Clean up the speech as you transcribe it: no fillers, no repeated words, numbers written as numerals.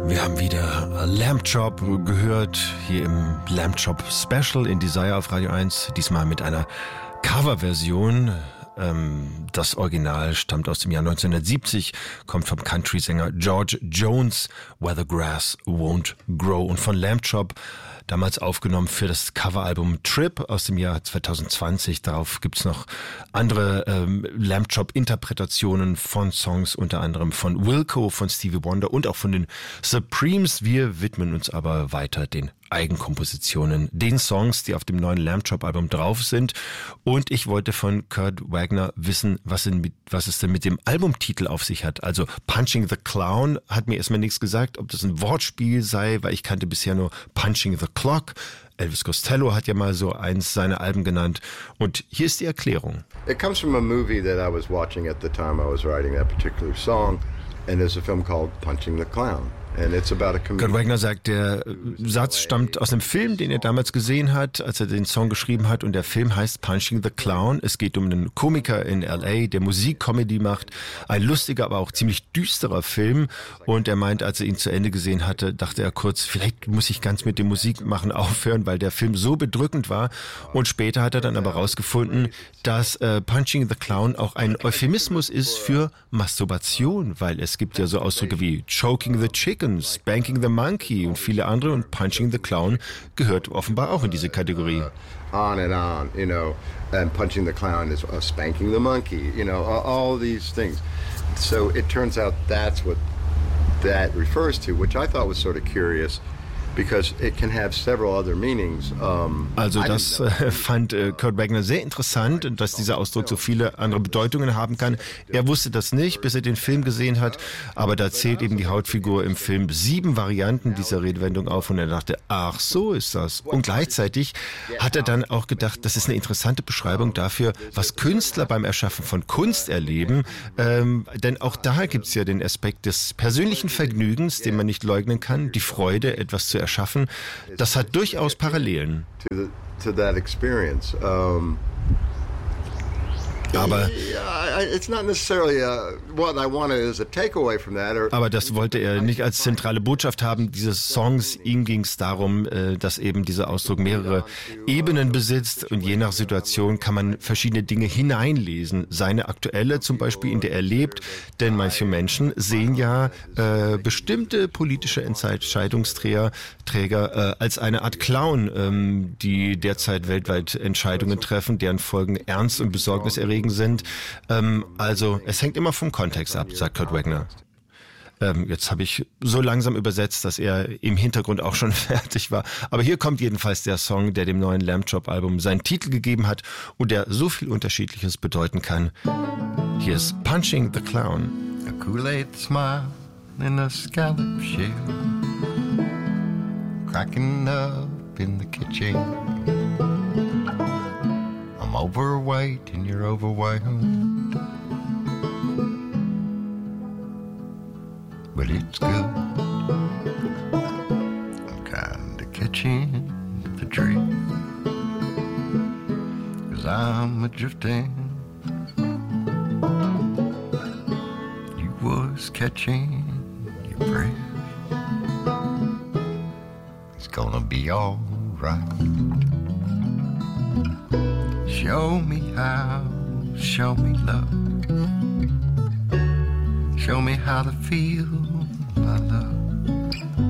Wir haben wieder Lamb Chop gehört, hier im Lamb Chop Special in Desire auf Radio 1, diesmal mit einer Coverversion. Das Original stammt aus dem Jahr 1970, kommt vom Country-Sänger George Jones, Where the Grass Won't Grow, und von Lamb Chop, damals aufgenommen für das Coveralbum Trip aus dem Jahr 2020. Darauf gibt's noch andere Lamb Chop-Interpretationen von Songs, unter anderem von Wilco, von Stevie Wonder und auch von den Supremes. Wir widmen uns aber weiter den Eigenkompositionen, den Songs, die auf dem neuen Lamb Chop-Album drauf sind. Und ich wollte von Kurt Wagner wissen, was es denn mit dem Albumtitel auf sich hat. Also Punching the Clown hat mir erstmal nichts gesagt, ob das ein Wortspiel sei, weil ich kannte bisher nur Punching the Clock. Elvis Costello hat ja mal so eins seiner Alben genannt. Und hier ist die Erklärung. It comes from a movie that I was watching at the time I was writing that particular song. And there's a film called Punching the Clown. Kurt Wagner sagt, der Satz stammt aus einem Film, den er damals gesehen hat, als er den Song geschrieben hat. Und der Film heißt Punching the Clown. Es geht um einen Komiker in L.A., der Musikcomedy macht. Ein lustiger, aber auch ziemlich düsterer Film. Und er meint, als er ihn zu Ende gesehen hatte, dachte er kurz, vielleicht muss ich ganz mit dem Musikmachen aufhören, weil der Film so bedrückend war. Und später hat er dann aber rausgefunden, dass Punching the Clown auch ein Euphemismus ist für Masturbation, weil es gibt ja so Ausdrücke wie Choking the Chicken, Spanking the Monkey und viele andere, und Punching the Clown gehört offenbar auch in diese Kategorie. On and on, you know, and Punching the Clown is spanking the monkey, you know, all these things. So it turns out that's what that refers to, which I thought was sort of curious. Because it can have several other meanings. Also das fand Kurt Wagner sehr interessant, dass dieser Ausdruck so viele andere Bedeutungen haben kann. Er wusste das nicht, bis er den Film gesehen hat, aber da zählt eben die Hauptfigur im Film 7 Varianten dieser Redewendung auf, und er dachte, ach, so ist das. Und gleichzeitig hat er dann auch gedacht, das ist eine interessante Beschreibung dafür, was Künstler beim Erschaffen von Kunst erleben, denn auch da gibt's ja den Aspekt des persönlichen Vergnügens, den man nicht leugnen kann, die Freude, etwas zu erschaffen. Das hat durchaus Parallelen. To that experience. Aber das wollte er nicht als zentrale Botschaft haben dieses Songs. Ihm ging es darum, dass eben dieser Ausdruck mehrere Ebenen besitzt, und je nach Situation kann man verschiedene Dinge hineinlesen. Seine aktuelle zum Beispiel, in der er lebt, denn manche Menschen sehen ja bestimmte politische Entscheidungsträger als eine Art Clown, die derzeit weltweit Entscheidungen treffen, deren Folgen ernst und besorgniserregend sind. Also es hängt immer vom Kontext ab, sagt Kurt Wagner. Jetzt habe ich so langsam übersetzt, dass er im Hintergrund auch schon fertig war. Aber hier kommt jedenfalls der Song, der dem neuen Lamb Chop Album seinen Titel gegeben hat und der so viel Unterschiedliches bedeuten kann. Hier ist Punching the Clown. A Kool-Aid smile in a scallop shell, cracking up in the kitchen. I'm overweight and you're overwhelmed, but it's good. I'm kinda catching the drift, 'cause I'm a-drifting. You was catching your breath. It's gonna be all right. Show me how, show me love. Show me how to feel